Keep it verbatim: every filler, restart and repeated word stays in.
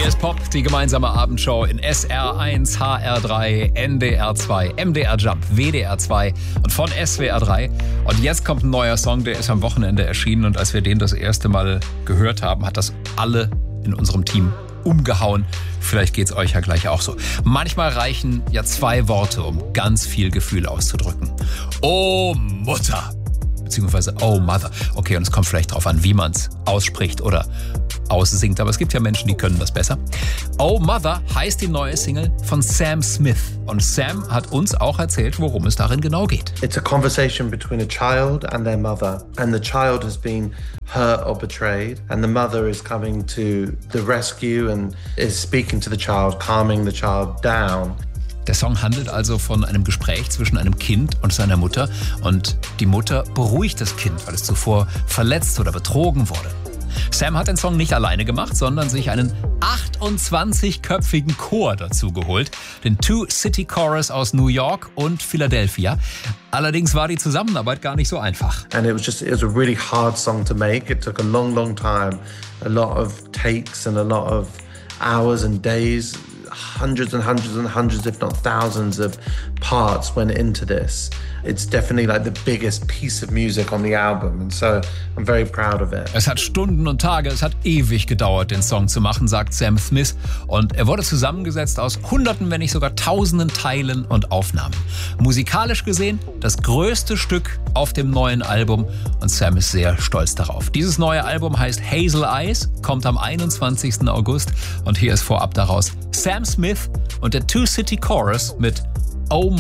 Hier ist Pop, die gemeinsame Abendshow in S R eins, H R drei, N D R zwei, M D R Jump, W D R zwei und von S W R drei. Und jetzt kommt ein neuer Song, der ist am Wochenende erschienen. Und als wir den das erste Mal gehört haben, hat das alle in unserem Team umgehauen. Vielleicht geht's euch ja gleich auch so. Manchmal reichen ja zwei Worte, um ganz viel Gefühl auszudrücken. Oh Mutter! Beziehungsweise Oh Mother. Okay, und es kommt vielleicht drauf an, wie man es ausspricht oder aussingt. Aber es gibt ja Menschen, die können das besser. Oh Mother heißt die neue Single von Sam Smith. Und Sam hat uns auch erzählt, worum es darin genau geht. It's a conversation between a child and their mother. And the child has been hurt or betrayed. And the mother is coming to the rescue and is speaking to the child, calming the child down. Der Song handelt also von einem Gespräch zwischen einem Kind und seiner Mutter. Und die Mutter beruhigt das Kind, weil es zuvor verletzt oder betrogen wurde. Sam hat den Song nicht alleine gemacht, sondern sich einen achtundzwanzigköpfigen Chor dazu geholt. Den Two City Chorus aus New York und Philadelphia. Allerdings war die Zusammenarbeit gar nicht so einfach. And it was just, it was a really hard song to make. It took a long, long time. A lot of takes and a lot of hours and days. Hundreds and hundreds and hundreds, if not thousands of parts went into this. It's definitely like the biggest piece of music on the album. And so I'm very proud of it. Es hat Stunden und Tage, es hat ewig gedauert, den Song zu machen, sagt Sam Smith. Und er wurde zusammengesetzt aus Hunderten, wenn nicht sogar Tausenden Teilen und Aufnahmen. Musikalisch gesehen das größte Stück auf dem neuen Album. Und Sam ist sehr stolz darauf. Dieses neue Album heißt Hazel Eyes, kommt am einundzwanzigsten August. Und hier ist vorab daraus Sam Smith und der Two City Chorus mit Oh